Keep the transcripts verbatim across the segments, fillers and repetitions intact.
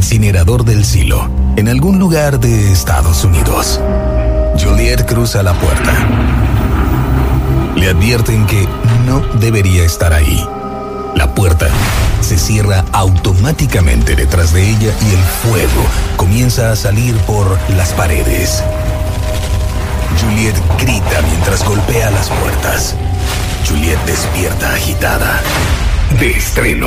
incinerador del Silo, en algún lugar de Estados Unidos. Juliet cruza la puerta. Le advierten que no debería estar ahí. La puerta se cierra automáticamente detrás de ella y el fuego comienza a salir por las paredes. Juliet grita mientras golpea las puertas. Juliet despierta agitada. De estreno,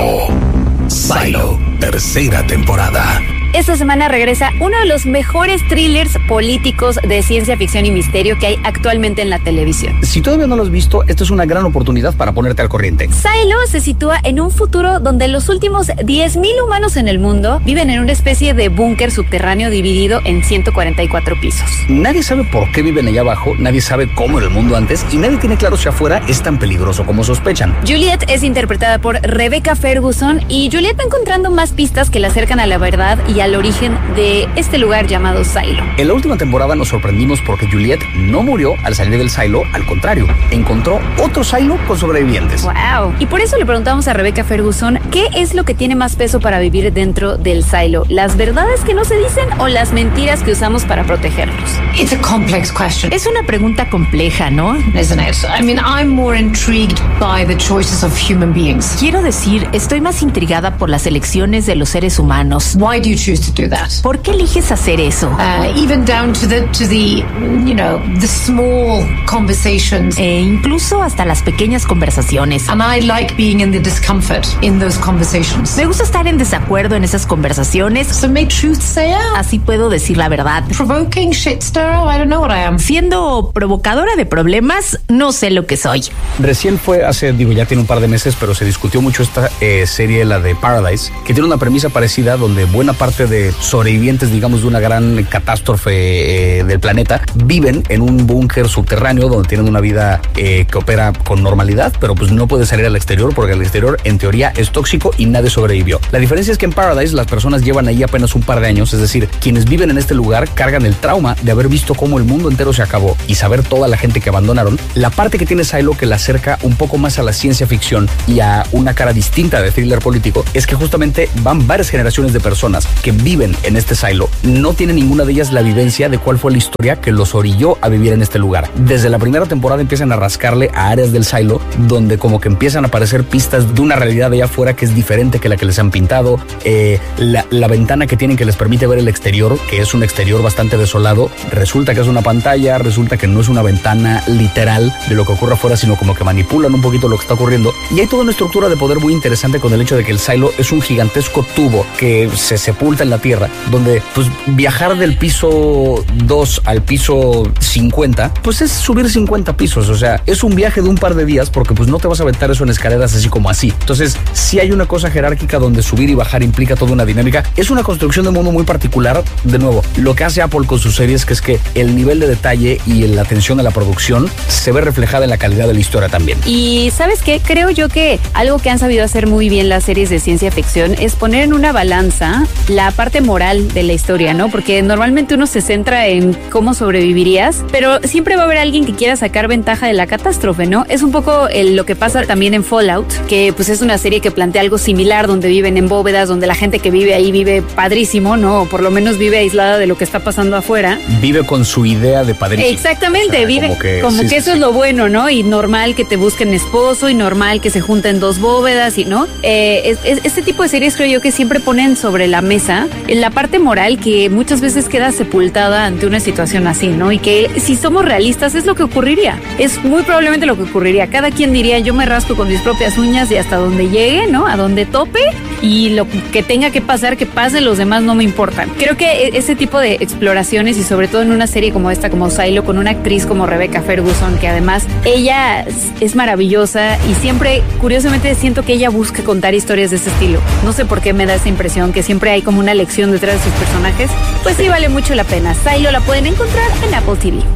Silo, tercera temporada. Esta semana regresa uno de los mejores thrillers políticos de ciencia ficción y misterio que hay actualmente en la televisión. Si todavía no lo has visto, esta es una gran oportunidad para ponerte al corriente. Silo se sitúa en un futuro donde los últimos diez mil humanos en el mundo viven en una especie de búnker subterráneo dividido en ciento cuarenta y cuatro pisos. Nadie sabe por qué viven allá abajo, nadie sabe cómo era el mundo antes y nadie tiene claro si afuera es tan peligroso como sospechan. Juliet es interpretada por Rebecca Ferguson y Juliet va encontrando más pistas que la acercan a la verdad y al origen de este lugar llamado Silo. En la última temporada nos sorprendimos porque Juliet no murió al salir del Silo, al contrario, encontró otro Silo con sobrevivientes. ¡Wow! Y por eso le preguntamos a Rebecca Ferguson qué es lo que tiene más peso para vivir dentro del Silo, las verdades que no se dicen o las mentiras que usamos para protegernos. It's a complex question. Es una pregunta compleja, ¿no? Isn't it? I mean, I'm more intrigued by the choices of human beings. Quiero decir, estoy más intrigada por las elecciones de los seres humanos. Why do you choose to do that? ¿Por qué eliges hacer eso? Uh, even down to the to the you know the small conversations. E incluso hasta las pequeñas conversaciones. And I like being in the discomfort in those conversations. Me gusta estar en desacuerdo en esas conversaciones. So may truth say out. Así puedo decir la verdad. Provoking shit stirrer, I don't know what I am. Siendo provocadora de problemas, no sé lo que soy. Recién fue hace, digo, ya tiene un par de meses, pero se discutió mucho esta eh, serie, la de Paradise, que tiene una premisa parecida donde buena parte de sobrevivientes, digamos, de una gran catástrofe eh, del planeta, viven en un búnker subterráneo donde tienen una vida eh, que opera con normalidad, pero pues no puede salir al exterior porque el exterior en teoría es tóxico y nadie sobrevivió. La diferencia es que en Paradise las personas llevan ahí apenas un par de años, es decir, quienes viven en este lugar cargan el trauma de haber visto cómo el mundo entero se acabó y saber toda la gente que abandonaron. La parte que tiene Silo que la acerca un poco más a la ciencia ficción y a una cara distinta de thriller político es que justamente van varias generaciones de personas que viven en este Silo, no tiene ninguna de ellas la vivencia de cuál fue la historia que los orilló a vivir en este lugar. Desde la primera temporada empiezan a rascarle a áreas del Silo donde como que empiezan a aparecer pistas de una realidad de allá afuera que es diferente que la que les han pintado. Eh, la, la ventana que tienen que les permite ver el exterior, que es un exterior bastante desolado, resulta que es una pantalla, resulta que no es una ventana literal de lo que ocurre afuera, sino como que manipulan un poquito lo que está ocurriendo. Y hay toda una estructura de poder muy interesante con el hecho de que el Silo es un gigantesco tubo que se sepulta en la tierra, donde pues viajar del piso dos al piso cincuenta, pues es subir cincuenta pisos, o sea, es un viaje de un par de días porque pues no te vas a aventar eso en escaleras así como así. Entonces, sí hay una cosa jerárquica donde subir y bajar implica toda una dinámica. Es una construcción de mundo muy particular. De nuevo, lo que hace Apple con sus series, que es que el nivel de detalle y la atención a la producción se ve reflejada en la calidad de la historia también. Y ¿sabes qué? Creo yo que algo que han sabido hacer muy bien las series de ciencia ficción es poner en una balanza la parte moral de la historia, ¿no? Porque normalmente uno se centra en cómo sobrevivirías, pero siempre va a haber alguien que quiera sacar ventaja de la catástrofe, ¿no? Es un poco el, lo que pasa también en Fallout, que pues es una serie que plantea algo similar, donde viven en bóvedas, donde la gente que vive ahí vive padrísimo, ¿no? O por lo menos vive aislada de lo que está pasando afuera. Vive con su idea de padrísimo. Exactamente, o sea, vive como que, como sí, que eso sí. Es lo bueno, ¿no? Y normal que te busquen esposo y normal que se junten dos bóvedas y, ¿no? Eh, es, es, este tipo de series creo yo que siempre ponen sobre la mesa la parte moral que muchas veces queda sepultada ante una situación así, ¿no? Y que si somos realistas es lo que ocurriría. Es muy probablemente lo que ocurriría. Cada quien diría, yo me rasco con mis propias uñas y hasta donde llegue, ¿no? A donde tope y lo que tenga que pasar, que pase, los demás no me importan. Creo que ese tipo de exploraciones y sobre todo en una serie como esta, como Silo, con una actriz como Rebecca Ferguson, que además ella es maravillosa y siempre, curiosamente, siento que ella busca contar historias de ese estilo. No sé por qué me da esa impresión, que siempre hay como una lección detrás de sus personajes. Pues sí, vale mucho la pena. Silo la pueden encontrar en Apple T V.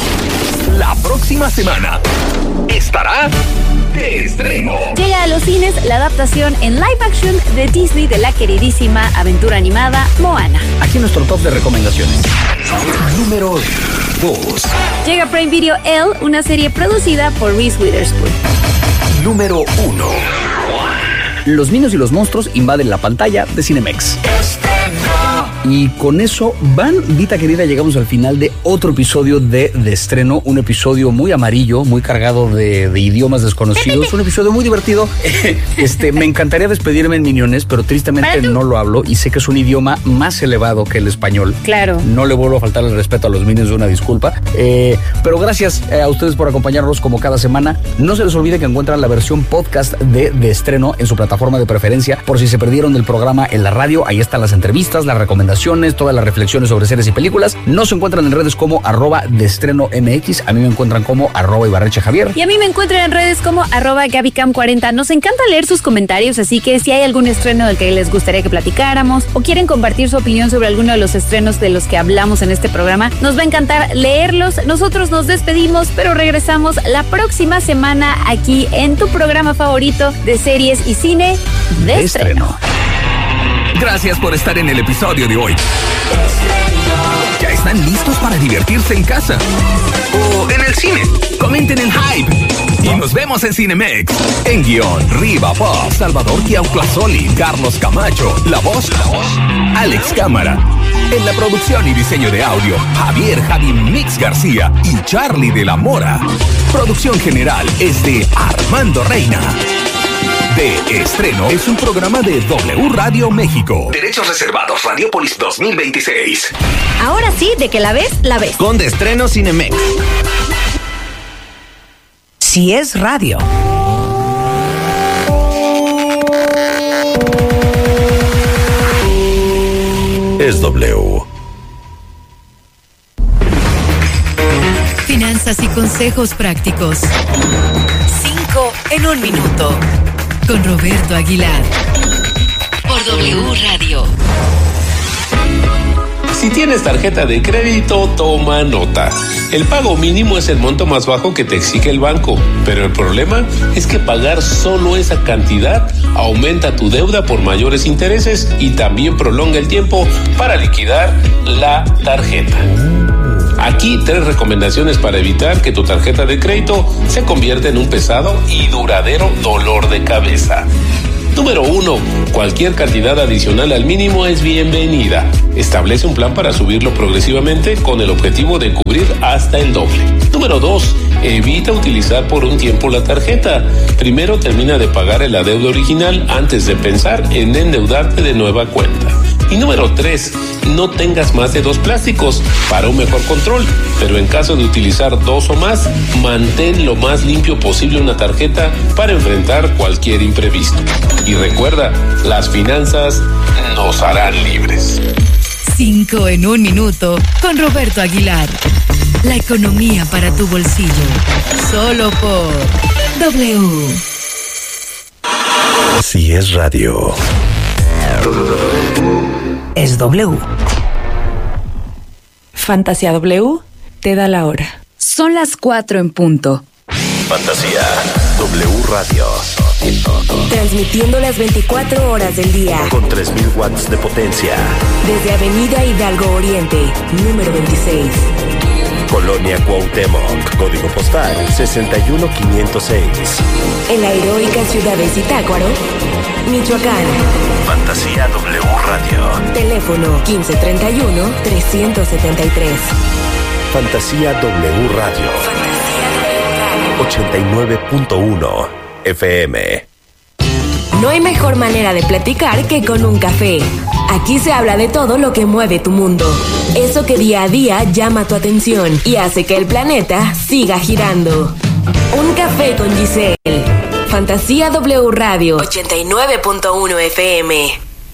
La próxima semana estará de estreno. Llega a los cines la adaptación en live action de Disney de la queridísima aventura animada Moana. Aquí nuestro top de recomendaciones. Número dos. Llega a Prime Video Elle, una serie producida por Reese Witherspoon. Número uno. Los Minions y los monstruos invaden la pantalla de Cinemex. Este Y con eso, bandita querida, llegamos al final de otro episodio de De Estreno, un episodio muy amarillo, muy cargado de, de idiomas desconocidos, un episodio muy divertido. Este, me encantaría despedirme en Miniones, pero tristemente no lo hablo y sé que es un idioma más elevado que el español. Claro. No le vuelvo a faltar el respeto a los Minions, una disculpa. Eh, pero gracias eh, a ustedes por acompañarnos como cada semana. No se les olvide que encuentran la versión podcast de De Estreno en su plataforma de preferencia, por si se perdieron del programa en la radio. Ahí están las entrevistas, las recomendaciones, todas las reflexiones sobre series y películas. No se encuentran en redes como arroba de estreno mx. A mí me encuentran como arroba Ibarreche Javier. Y a mí me encuentran en redes como arroba Gabicam cuarenta. Nos encanta leer sus comentarios, así que si hay algún estreno del que les gustaría que platicáramos o quieren compartir su opinión sobre alguno de los estrenos de los que hablamos en este programa, nos va a encantar leerlos. Nosotros nos despedimos, pero regresamos la próxima semana aquí en tu programa favorito de series y cine de, de estreno. estreno. Gracias por estar en el episodio de hoy. ¿Ya están listos para divertirse en casa? ¿O en el cine? Comenten el hype. Y nos vemos en Cinemex. En guión, Riva Pop, Salvador Chiauclasoli, Carlos Camacho, La Voz, La Voz, Alex Cámara. En la producción y diseño de audio, Javier Javi Mix García y Charlie de la Mora. Producción general es de Armando Reina. De Estreno es un programa de W Radio México. Derechos reservados, Radiopolis dos mil veintiséis. Ahora sí, de que la ves, la ves. Con De Estreno Cinemex. Si es radio. Es W. Finanzas y consejos prácticos. Cinco en un minuto. Con Roberto Aguilar. Por W Radio. Si tienes tarjeta de crédito, toma nota. El pago mínimo es el monto más bajo que te exige el banco, pero el problema es que pagar solo esa cantidad aumenta tu deuda por mayores intereses y también prolonga el tiempo para liquidar la tarjeta. Aquí tres recomendaciones para evitar que tu tarjeta de crédito se convierta en un pesado y duradero dolor de cabeza. Número uno, cualquier cantidad adicional al mínimo es bienvenida. Establece un plan para subirlo progresivamente con el objetivo de cubrir hasta el doble. Número dos, evita utilizar por un tiempo la tarjeta. Primero termina de pagar el adeudo original antes de pensar en endeudarte de nueva cuenta. Y número tres, no tengas más de dos plásticos para un mejor control, pero en caso de utilizar dos o más, mantén lo más limpio posible una tarjeta para enfrentar cualquier imprevisto. Y recuerda, las finanzas nos harán libres. Cinco en un minuto con Roberto Aguilar. La economía para tu bolsillo. Solo por W. Si es radio. Es W. Fantasía W te da la hora. Son las cuatro en punto. Fantasía W Radio. Transmitiendo las veinticuatro horas del día. Con tres mil watts de potencia. Desde Avenida Hidalgo Oriente, número veintiséis. Colonia Cuauhtémoc, código postal sesenta y uno quinientos seis. En la heroica ciudad de Zitácuaro, Michoacán. Fantasía W Radio. Teléfono quince treinta y uno, trescientos setenta y tres. Fantasía W Radio. ochenta y nueve punto uno F M. No hay mejor manera de platicar que con un café. Aquí se habla de todo lo que mueve tu mundo. Eso que día a día llama tu atención y hace que el planeta siga girando. Un café con Giselle. Fantasía W Radio ochenta y nueve punto uno F M.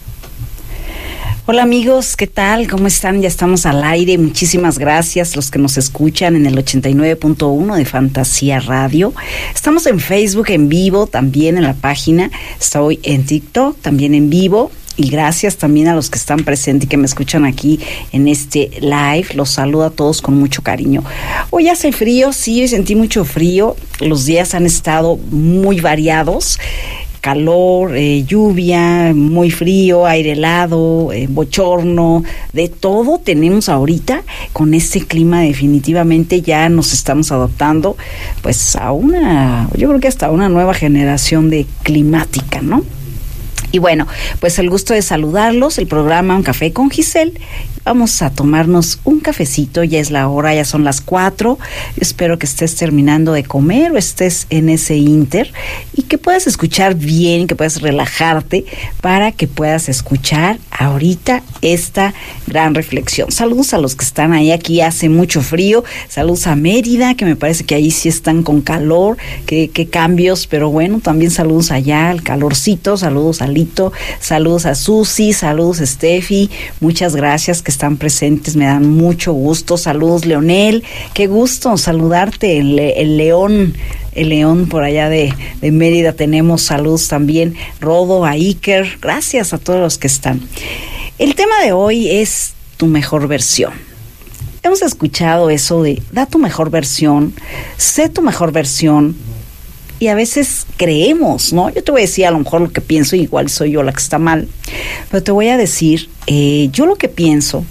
Hola amigos, ¿qué tal? ¿Cómo están? Ya estamos al aire. Muchísimas gracias los que nos escuchan en el ochenta y nueve punto uno de Fantasía Radio. Estamos en Facebook en vivo, también en la página. Estoy en TikTok, también en vivo. Y gracias también a los que están presentes y que me escuchan aquí en este live. Los saludo a todos con mucho cariño. Hoy hace frío, sí, hoy sentí mucho frío. Los días han estado muy variados. Calor, eh, lluvia, muy frío, aire helado, eh, bochorno, de todo tenemos ahorita. Con este clima definitivamente ya nos estamos adaptando pues a una, yo creo que hasta una nueva generación de climática, ¿no? Y bueno, pues el gusto de saludarlos, el programa Un Café con Giselle. Vamos a tomarnos un cafecito, ya es la hora, ya son las cuatro. Espero que estés terminando de comer o estés en ese inter y que puedas escuchar bien, que puedas relajarte para que puedas escuchar ahorita esta gran reflexión. Saludos a los que están ahí, aquí hace mucho frío. Saludos a Mérida, que me parece que ahí sí están con calor, que, que cambios, pero bueno, también saludos allá al calorcito, saludos a Lito, saludos a Susi, saludos a Steffi, muchas gracias que están presentes, me dan mucho gusto. Saludos Leonel, qué gusto saludarte, el, el León, el León por allá de, de Mérida. Tenemos saludos también, Rodo, a Iker, gracias a todos los que están. El tema de hoy es tu mejor versión. Hemos escuchado eso de da tu mejor versión, sé tu mejor versión. Y a veces creemos, ¿no? Yo te voy a decir a lo mejor lo que pienso, igual soy yo la que está mal, pero te voy a decir, eh, yo lo que pienso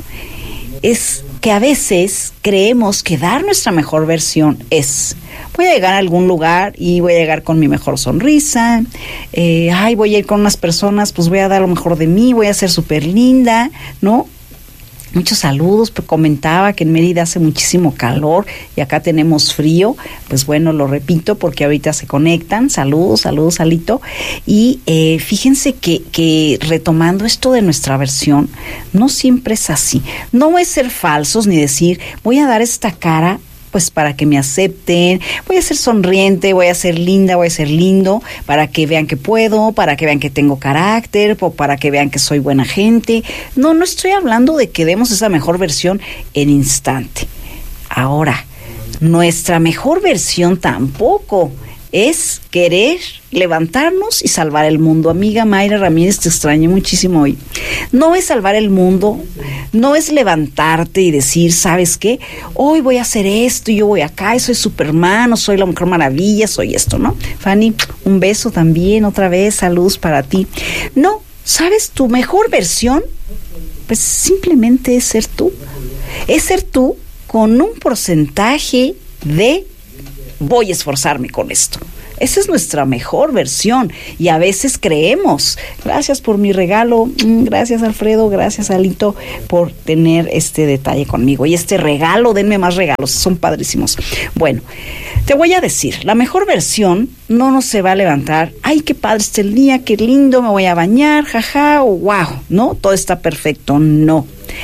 es que a veces creemos que dar nuestra mejor versión es, voy a llegar a algún lugar y voy a llegar con mi mejor sonrisa, eh, ay, voy a ir con unas personas, pues voy a dar lo mejor de mí, voy a ser súper linda, ¿no? Muchos saludos, pero comentaba que en Mérida hace muchísimo calor y acá tenemos frío. Pues bueno, lo repito porque ahorita se conectan. Saludos, saludos, Alito. Y eh, fíjense que, que retomando esto de nuestra versión, no siempre es así. No voy a ser falsos ni decir, voy a dar esta cara pues para que me acepten, voy a ser sonriente, voy a ser linda, voy a ser lindo, para que vean que puedo, para que vean que tengo carácter, o para que vean que soy buena gente. No, no estoy hablando de que demos esa mejor versión en instante. Ahora, nuestra mejor versión tampoco es querer levantarnos y salvar el mundo. Amiga Mayra Ramírez, te extrañé muchísimo hoy. No es salvar el mundo, no es levantarte y decir, ¿sabes qué? Hoy voy a hacer esto, y yo voy acá, y soy Superman, o soy la Mujer Maravilla, soy esto, ¿no? Fanny, un beso también, otra vez, saludos para ti. No, ¿sabes? Tu mejor versión, pues simplemente es ser tú. Es ser tú con un porcentaje de voy a esforzarme con esto. Esa es nuestra mejor versión y a veces creemos. Gracias por mi regalo, gracias Alfredo, gracias Alito por tener este detalle conmigo y este regalo, denme más regalos, son padrísimos. Bueno, te voy a decir, la mejor versión no nos se va a levantar, ay qué padre está el día, qué lindo, me voy a bañar, jaja, o wow, no, todo está perfecto, no.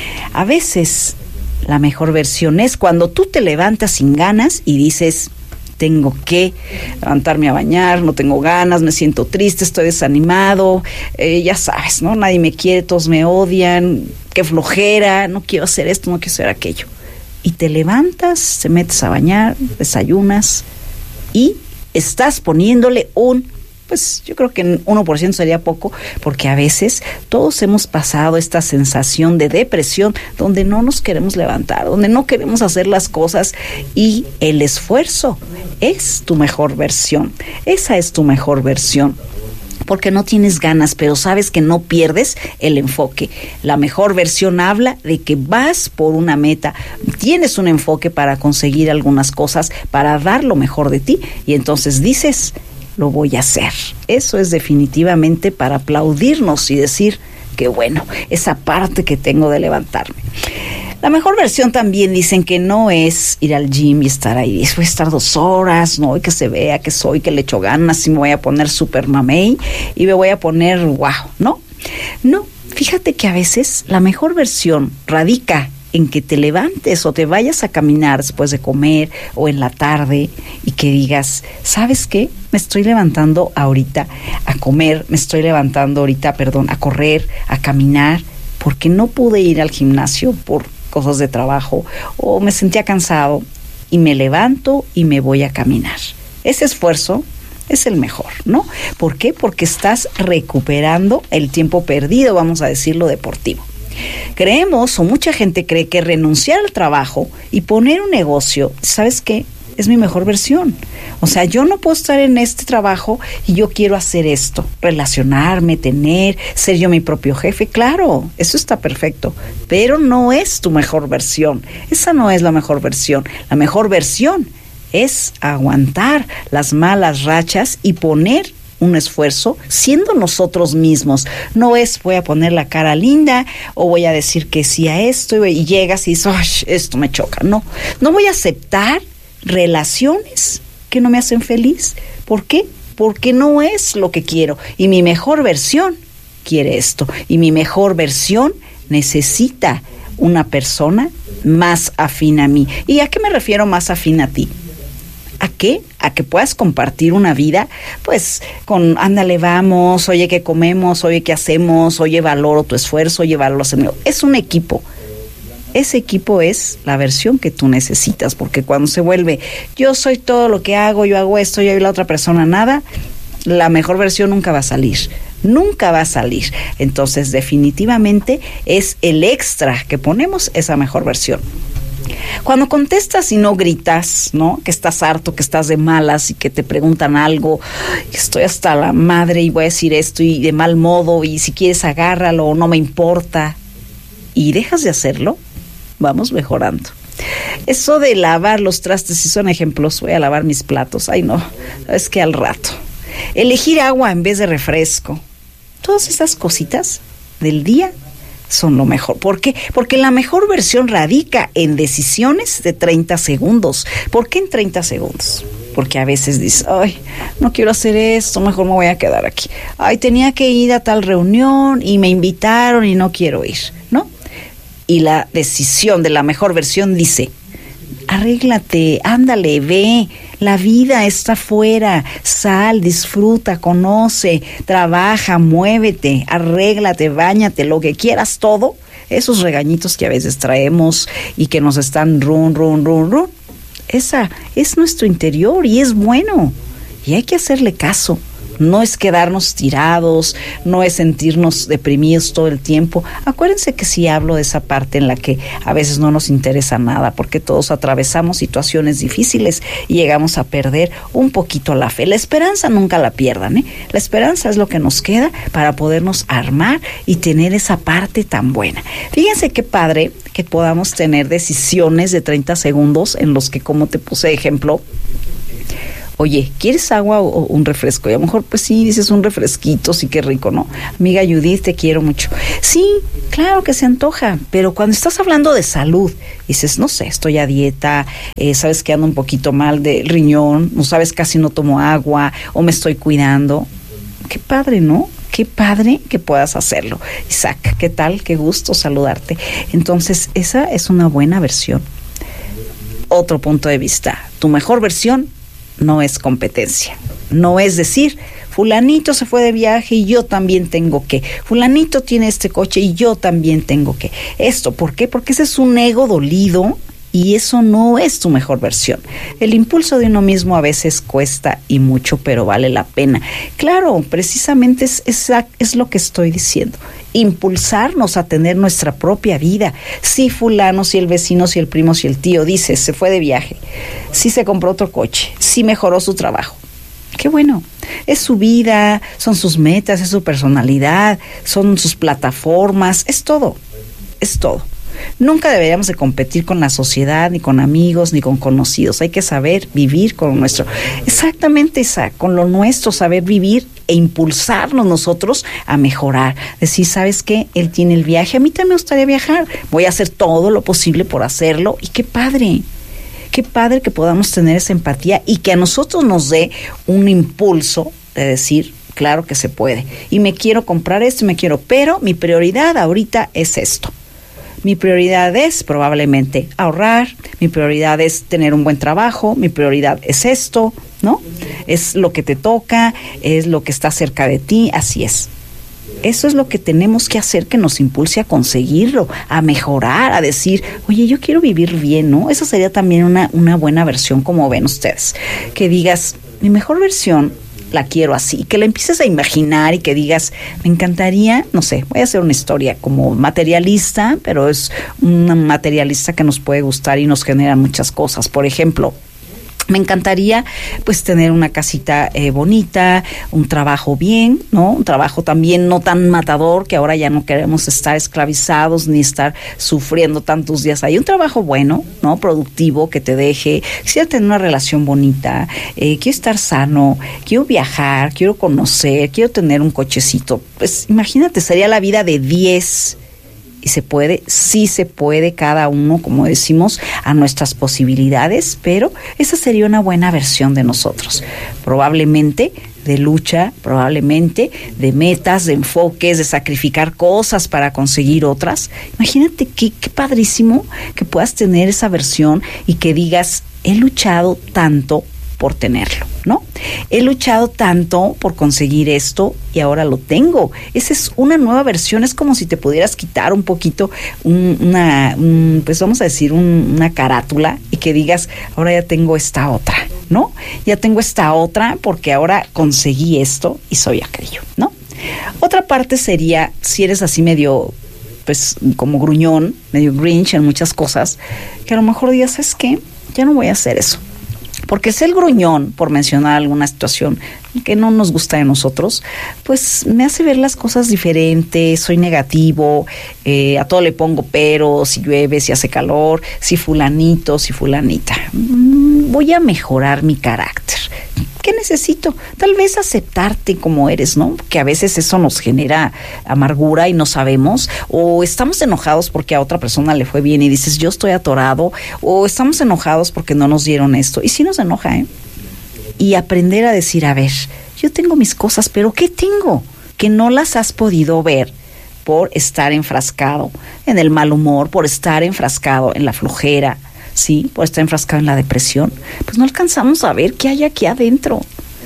A veces la mejor versión es cuando tú te levantas sin ganas y dices, tengo que levantarme a bañar, no tengo ganas, me siento triste, estoy desanimado, eh, ya sabes, ¿no? Nadie me quiere, todos me odian, qué flojera, no quiero hacer esto, no quiero hacer aquello. Y te levantas, te metes a bañar, desayunas y estás poniéndole un, pues yo creo que en uno por ciento sería poco, porque a veces todos hemos pasado esta sensación de depresión donde no nos queremos levantar, donde no queremos hacer las cosas y el esfuerzo es tu mejor versión, esa es tu mejor versión. Porque no tienes ganas, pero sabes que no pierdes el enfoque. La mejor versión habla de que vas por una meta, tienes un enfoque para conseguir algunas cosas, para dar lo mejor de ti, y entonces dices, lo voy a hacer. Eso es definitivamente para aplaudirnos y decir que bueno, esa parte que tengo de levantarme. La mejor versión también dicen que no es ir al gym y estar ahí, voy a estar dos horas, no, y que se vea que soy, que le echo ganas y me voy a poner super mamey y me voy a poner wow, no, no, fíjate que a veces la mejor versión radica en que te levantes o te vayas a caminar después de comer o en la tarde y que digas, ¿sabes qué? Me estoy levantando ahorita a comer, me estoy levantando ahorita, perdón, a correr, a caminar, porque no pude ir al gimnasio por cosas de trabajo o me sentía cansado y me levanto y me voy a caminar. Ese esfuerzo es el mejor, ¿no? ¿Por qué? Porque estás recuperando el tiempo perdido, vamos a decirlo deportivo. Creemos, o mucha gente cree, que renunciar al trabajo y poner un negocio, ¿sabes qué? Es mi mejor versión. O sea, yo no puedo estar en este trabajo y yo quiero hacer esto, relacionarme, tener, ser yo mi propio jefe. Claro, eso está perfecto, pero no es tu mejor versión. Esa no es la mejor versión. La mejor versión es aguantar las malas rachas y poner un esfuerzo siendo nosotros mismos. No es voy a poner la cara linda o voy a decir que sí a esto y llegas y dices, ¡ay, esto me choca! No, no voy a aceptar relaciones que no me hacen feliz. ¿Por qué? Porque no es lo que quiero y mi mejor versión quiere esto y mi mejor versión necesita una persona más afín a mí. ¿Y a qué me refiero más afín a ti? ¿A qué? A que puedas compartir una vida, pues, con, ándale, vamos, oye, ¿qué comemos? Oye, ¿qué hacemos? Oye, valoro tu esfuerzo, oye, valoro los amigos. Es un equipo. Ese equipo es la versión que tú necesitas, porque cuando se vuelve, yo soy todo lo que hago, yo hago esto, yo y la otra persona nada, la mejor versión nunca va a salir. Nunca va a salir. Entonces, definitivamente, es el extra que ponemos esa mejor versión. Cuando contestas y no gritas, ¿no? Que estás harto, que estás de malas y que te preguntan algo, estoy hasta la madre y voy a decir esto y de mal modo y si quieres agárralo, no me importa. Y dejas de hacerlo, vamos mejorando. Eso de lavar los trastes, si son ejemplos, voy a lavar mis platos. Ay, no, sabes que al rato. Elegir agua en vez de refresco. Todas esas cositas del día son lo mejor. ¿Por qué? Porque la mejor versión radica en decisiones de treinta segundos. ¿Por qué en treinta segundos? Porque a veces dices, ay, no quiero hacer esto, mejor me voy a quedar aquí. Ay, tenía que ir a tal reunión y me invitaron y no quiero ir, ¿no? Y la decisión de la mejor versión dice, arréglate, ándale, ve, la vida está afuera, sal, disfruta, conoce, trabaja, muévete, arréglate, báñate, lo que quieras, todo. Esos regañitos que a veces traemos y que nos están run, run, run, run, esa es nuestro interior y es bueno y hay que hacerle caso. No es quedarnos tirados, no es sentirnos deprimidos todo el tiempo. Acuérdense que sí hablo de esa parte en la que a veces no nos interesa nada, porque todos atravesamos situaciones difíciles y llegamos a perder un poquito la fe. La esperanza nunca la pierdan, ¿eh? La esperanza es lo que nos queda para podernos armar y tener esa parte tan buena. Fíjense qué padre que podamos tener decisiones de treinta segundos en los que, como te puse de ejemplo, oye, ¿quieres agua o, o un refresco? Y a lo mejor, pues sí, dices un refresquito, sí, qué rico, ¿no? Amiga Judith, te quiero mucho. Sí, claro que se antoja, pero cuando estás hablando de salud, dices, no sé, estoy a dieta, eh, sabes que ando un poquito mal de riñón, no sabes, casi no tomo agua, o me estoy cuidando. Qué padre, ¿no? Qué padre que puedas hacerlo. Isaac, ¿qué tal? Qué gusto saludarte. Entonces, esa es una buena versión. Otro punto de vista, tu mejor versión no es competencia, no es decir, fulanito se fue de viaje y yo también tengo que, fulanito tiene este coche y yo también tengo que, esto, ¿por qué? Porque ese es un ego dolido y eso no es tu mejor versión. El impulso de uno mismo a veces cuesta y mucho, pero vale la pena. Claro, precisamente es, es, es lo que estoy diciendo. Impulsarnos a tener nuestra propia vida. Si fulano, si el vecino, si el primo, si el tío dice, se fue de viaje, si se compró otro coche, si mejoró su trabajo. Qué bueno. Es su vida, son sus metas, es su personalidad, son sus plataformas, es todo, es todo. Nunca deberíamos de competir con la sociedad, ni con amigos, ni con conocidos. Hay que saber vivir con lo nuestro. Exactamente, esa, con lo nuestro, saber vivir e impulsarnos nosotros a mejorar. Decir, ¿sabes qué? Él tiene el viaje, a mí también me gustaría viajar. Voy a hacer todo lo posible por hacerlo. Y qué padre, qué padre que podamos tener esa empatía y que a nosotros nos dé un impulso de decir, claro que se puede. Y me quiero comprar esto, me quiero, pero mi prioridad ahorita es esto. Mi prioridad es probablemente ahorrar, mi prioridad es tener un buen trabajo, mi prioridad es esto, ¿no? Es lo que te toca, es lo que está cerca de ti, así es. Eso es lo que tenemos que hacer que nos impulse a conseguirlo, a mejorar, a decir, oye, yo quiero vivir bien, ¿no? Esa sería también una, una buena versión, como ven ustedes. Que digas, mi mejor versión la quiero así, que la empieces a imaginar y que digas, me encantaría, no sé, voy a hacer una historia como materialista, pero es una materialista que nos puede gustar y nos genera muchas cosas. Por ejemplo, Me encantaría pues tener una casita eh, bonita, un trabajo bien, ¿no? Un trabajo también no tan matador, que ahora ya no queremos estar esclavizados ni estar sufriendo tantos días ahí. Un trabajo bueno, ¿no? Productivo, que te deje. Quisiera tener una relación bonita, eh, quiero estar sano, quiero viajar, quiero conocer, quiero tener un cochecito. Pues imagínate, sería la vida de diez. Y se puede, sí se puede, cada uno, como decimos, a nuestras posibilidades, pero esa sería una buena versión de nosotros. Probablemente de lucha, probablemente de metas, de enfoques, de sacrificar cosas para conseguir otras. Imagínate qué, qué padrísimo que puedas tener esa versión y que digas, he luchado tanto por tenerlo, ¿no? He luchado tanto por conseguir esto y ahora lo tengo. Esa es una nueva versión, es como si te pudieras quitar un poquito un, una, un, pues vamos a decir un, una carátula y que digas, ahora ya tengo esta otra, ¿no? Ya tengo esta otra porque ahora conseguí esto y soy aquello, ¿no? Otra parte sería, si eres así medio, pues como gruñón, medio grinch en muchas cosas, que a lo mejor digas, ¿sabes qué? Ya no voy a hacer eso. Porque ser gruñón, por mencionar alguna situación que no nos gusta de nosotros, pues me hace ver las cosas diferentes, soy negativo, eh, a todo le pongo pero, si llueve, si hace calor, si fulanito, si fulanita. Mm, voy a mejorar mi carácter. ¿Qué necesito? Tal vez aceptarte como eres, ¿no? Que a veces eso nos genera amargura y no sabemos, o estamos enojados porque a otra persona le fue bien y dices, yo estoy atorado, o estamos enojados porque no nos dieron esto, y sí nos enoja, ¿eh? Y aprender a decir, a ver, yo tengo mis cosas, pero ¿qué tengo? Que no las has podido ver por estar enfrascado en el mal humor, por estar enfrascado en la flojera, sí, por estar enfrascado en la depresión, pues no alcanzamos a ver qué hay aquí adentro.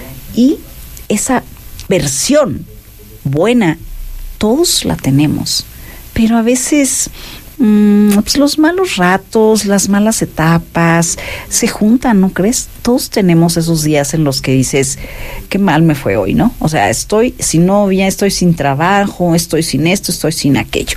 Y esa versión buena, todos la tenemos, pero a veces mmm, pues los malos ratos, las malas etapas se juntan, ¿no crees? Todos tenemos esos días en los que dices, qué mal me fue hoy, ¿no? O sea, estoy sin novia, estoy sin trabajo, estoy sin esto, estoy sin aquello.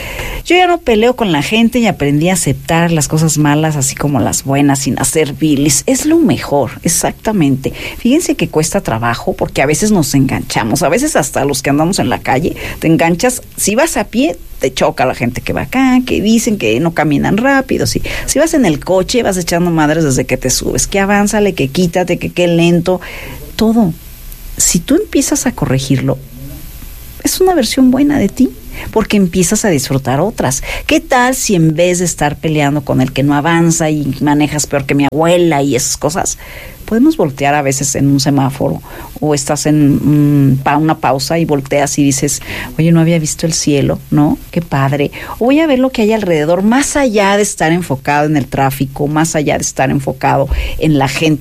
Yo ya no peleo con la gente y aprendí a aceptar las cosas malas así como las buenas sin hacer bilis. Es lo mejor, exactamente. Fíjense que cuesta trabajo porque a veces nos enganchamos. A veces hasta los que andamos en la calle te enganchas. Si vas a pie, te choca la gente que va acá, que dicen que no caminan rápido. Si, si vas en el coche, vas echando madres desde que te subes. Que avánzale, que quítate, que qué lento. Todo. Si tú empiezas a corregirlo, es una versión buena de ti, porque empiezas a disfrutar otras. ¿Qué tal si en vez de estar peleando con el que no avanza y manejas peor que mi abuela y esas cosas, podemos voltear a veces en un semáforo o estás en mm, una pausa y volteas y dices, oye, no había visto el cielo, ¿no? Qué padre. O voy a ver lo que hay alrededor, más allá de estar enfocado en el tráfico, más allá de estar enfocado en la gente